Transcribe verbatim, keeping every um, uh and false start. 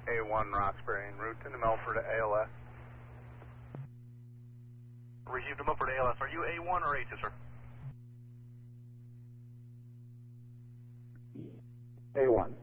A one Roxbury en route to Milford A L S. Received to Milford A L S. Are you A one or A two, sir? A one.